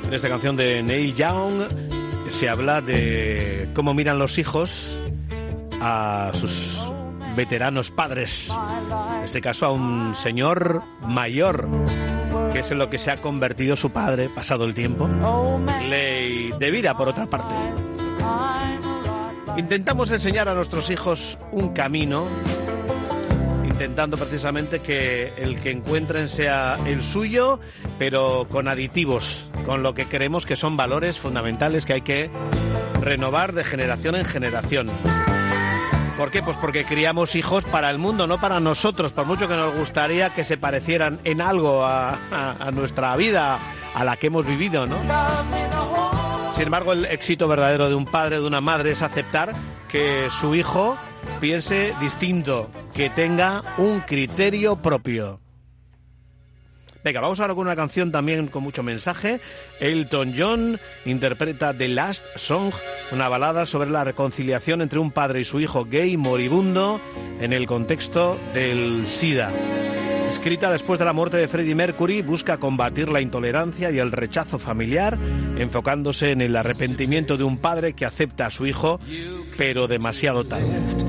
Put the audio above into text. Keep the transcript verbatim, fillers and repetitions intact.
En esta canción de Neil Young se habla de cómo miran los hijos a sus veteranos padres. En este caso a un señor mayor, que es en lo que se ha convertido su padre, pasado el tiempo. Ley de vida, por otra parte. Intentamos enseñar a nuestros hijos un camino, intentando precisamente que el que encuentren sea el suyo, pero con aditivos, con lo que creemos que son valores fundamentales que hay que renovar de generación en generación. ¿Por qué? Pues porque criamos hijos para el mundo, no para nosotros, por mucho que nos gustaría que se parecieran en algo a, a, a nuestra vida, a la que hemos vivido, ¿no? Sin embargo, el éxito verdadero de un padre o de una madre es aceptar que su hijo piense distinto, que tenga un criterio propio. Venga, vamos ahora con una canción también con mucho mensaje. Elton John interpreta The Last Song, una balada sobre la reconciliación entre un padre y su hijo gay moribundo en el contexto del SIDA. Escrita después de la muerte de Freddie Mercury, busca combatir la intolerancia y el rechazo familiar, enfocándose en el arrepentimiento de un padre que acepta a su hijo, pero demasiado tarde.